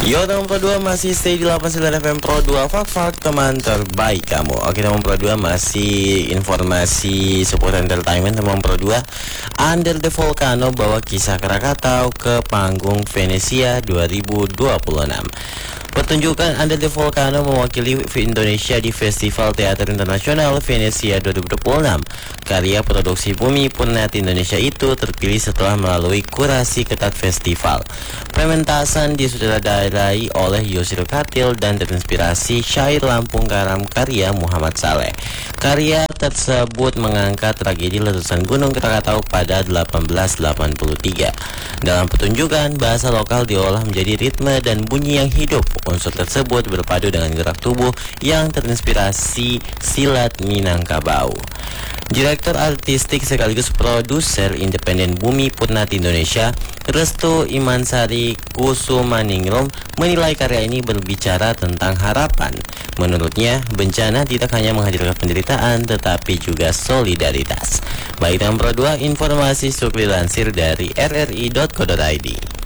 Yo teman Pro 2 masih stay di 89 FM Pro 2 Fak teman terbaik kamu. Oke teman Pro 2 masih informasi seputar entertainment teman Pro 2. Under the Volcano bawa kisah Krakatau ke panggung Venesia 2026. Pertunjukan Under the Volcano mewakili Indonesia di Festival Teater Internasional Venesia 2026. Karya produksi Bumi Purnati Indonesia itu terpilih setelah melalui kurasi ketat festival. Pementasan disutradarai oleh Yusril Katil dan terinspirasi syair Lampung Karam karya Muhammad Saleh. Karya tersebut mengangkat tragedi letusan Gunung Krakatau pada 1883. Dalam pertunjukan, bahasa lokal diolah menjadi ritme dan bunyi yang hidup. Unsur tersebut berpadu dengan gerak tubuh yang terinspirasi silat Minangkabau. Direktur artistik sekaligus produser independen Bumi Purnati Indonesia, Restu Imansari Kusumaningrum, menilai karya ini berbicara tentang harapan. Menurutnya, bencana tidak hanya menghadirkan penderitaan, tetapi juga solidaritas. Baik dan Pro 2, informasi Sukri lansir dari rri.co.id.